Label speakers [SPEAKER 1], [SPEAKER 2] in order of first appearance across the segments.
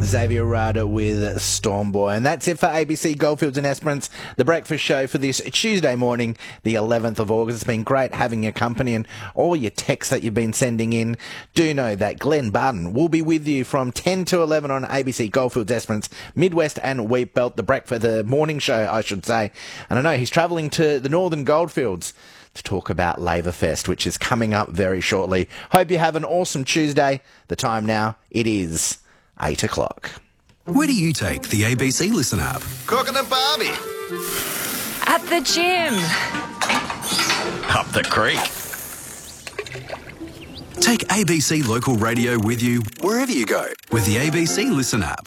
[SPEAKER 1] Xavier Rada with Stormboy. And that's it for ABC Goldfields and Esperance, the breakfast show for this Tuesday morning, the 11th of August. It's been great having your company and all your texts that you've been sending in. Do know that Glenn Barton will be with you from 10 to 11 on ABC Goldfields, Esperance, Midwest and Wheatbelt, the morning show, I should say. And I know he's travelling to the Northern Goldfields to talk about Labourfest, which is coming up very shortly. Hope you have an awesome Tuesday. The time now, it is 8 o'clock.
[SPEAKER 2] Where do you take the ABC Listen app?
[SPEAKER 3] Cooking a barbie.
[SPEAKER 4] At the gym.
[SPEAKER 3] Up the creek.
[SPEAKER 2] Take ABC Local Radio with you wherever you go with the ABC Listen app.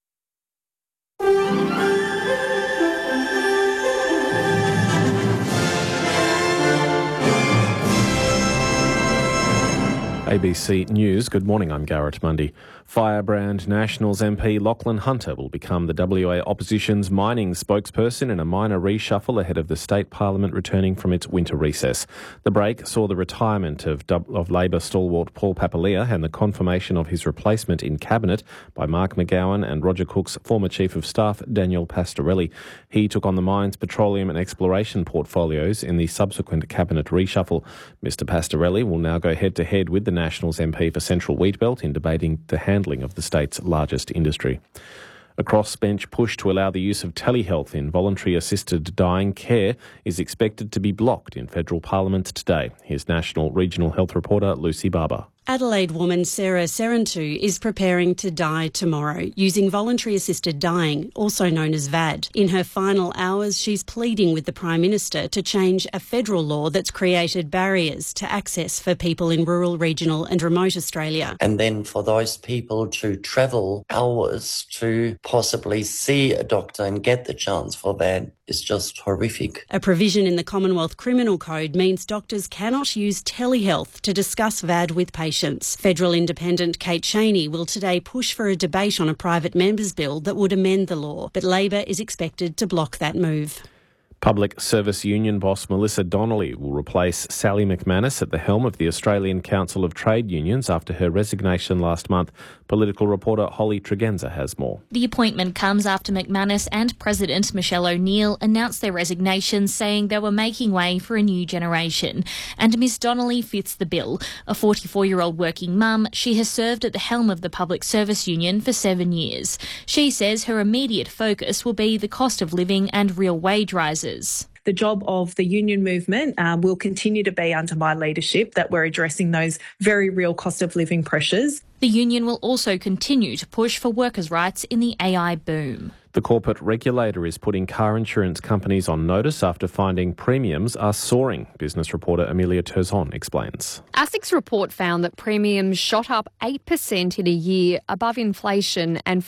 [SPEAKER 5] ABC News, good morning, I'm Garrett Mundy. Firebrand Nationals MP Lachlan Hunter will become the WA Opposition's mining spokesperson in a minor reshuffle ahead of the state parliament returning from its winter recess. The break saw the retirement of Labor stalwart Paul Papalia and the confirmation of his replacement in cabinet by Mark McGowan and Roger Cook's former Chief of Staff Daniel Pastorelli. He took on the mines, petroleum and exploration portfolios in the subsequent cabinet reshuffle. Mr Pastorelli will now go head-to-head with the Nationals MP for Central Wheatbelt in debating the handling of the state's largest industry. A crossbench push to allow the use of telehealth in voluntary assisted dying care is expected to be blocked in federal parliament today. Here's National Regional Health reporter Lucy Barber.
[SPEAKER 6] Adelaide woman Sarah Serentu is preparing to die tomorrow using voluntary assisted dying, also known as VAD. In her final hours, she's pleading with the Prime Minister to change a federal law that's created barriers to access for people in rural, regional and remote Australia.
[SPEAKER 7] And then for those people to travel hours to possibly see a doctor and get the chance for that is just horrific.
[SPEAKER 6] A provision in the Commonwealth Criminal Code means doctors cannot use telehealth to discuss VAD with patients. Federal Independent Kate Chaney will today push for a debate on a private member's bill that would amend the law, but Labor is expected to block that move.
[SPEAKER 5] Public Service Union boss Melissa Donnelly will replace Sally McManus at the helm of the Australian Council of Trade Unions after her resignation last month. Political reporter Holly Tregenza has more.
[SPEAKER 8] The appointment comes after McManus and President Michelle O'Neill announced their resignations, saying they were making way for a new generation. And Ms Donnelly fits the bill. A 44-year-old working mum, she has served at the helm of the Public Service Union for 7 years. She says her immediate focus will be the cost of living and real wage rises.
[SPEAKER 9] The job of the union movement will continue to be under my leadership that we're addressing those very real cost of living pressures.
[SPEAKER 8] The union will also continue to push for workers' rights in the AI boom.
[SPEAKER 5] The corporate regulator is putting car insurance companies on notice after finding premiums are soaring. Business reporter Amelia Terzon explains.
[SPEAKER 10] ASIC's report found that premiums shot up 8% in a year above inflation and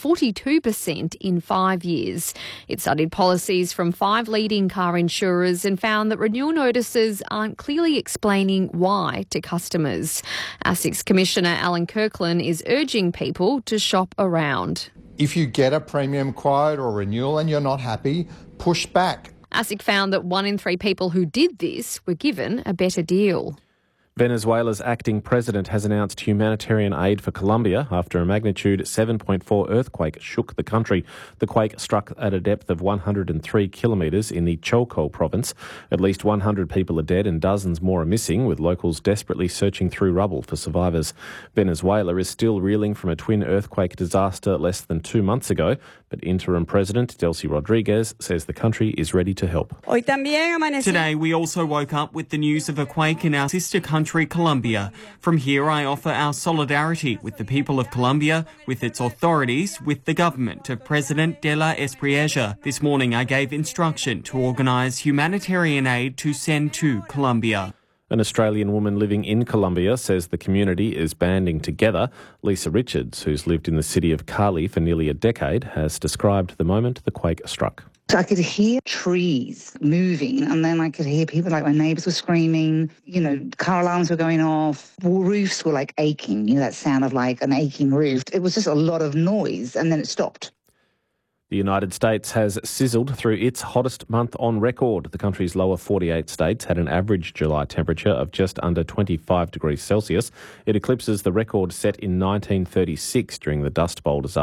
[SPEAKER 10] 42% in 5 years. It studied policies from 5 leading car insurers and found that renewal notices aren't clearly explaining why to customers. ASIC's Commissioner Alan Kirkland is urging people to shop around.
[SPEAKER 11] If you get a premium quote or renewal and you're not happy, push back.
[SPEAKER 10] ASIC found that 1 in 3 people who did this were given a better deal.
[SPEAKER 5] Venezuela's acting president has announced humanitarian aid for Colombia after a magnitude 7.4 earthquake shook the country. The quake struck at a depth of 103 kilometres in the Chocó province. At least 100 people are dead and dozens more are missing, with locals desperately searching through rubble for survivors. Venezuela is still reeling from a twin earthquake disaster less than 2 months ago, but interim President Delcy Rodriguez says the country is ready to help.
[SPEAKER 12] Today we also woke up with the news of a quake in our sister country, Colombia. From here, I offer our solidarity with the people of Colombia, with its authorities, with the government of President de la Espriella. This morning, I gave instruction to organise humanitarian aid to send to Colombia.
[SPEAKER 5] An Australian woman living in Colombia says the community is banding together. Lisa Richards, who's lived in the city of Cali for nearly a decade, has described the moment the quake struck.
[SPEAKER 13] So I could hear trees moving, and then I could hear people, like my neighbours were screaming, car alarms were going off, roofs were like aching, that sound of like an aching roof. It was just a lot of noise, and then it stopped.
[SPEAKER 5] The United States has sizzled through its hottest month on record. The country's lower 48 states had an average July temperature of just under 25 degrees Celsius. It eclipses the record set in 1936 during the Dust Bowl disaster.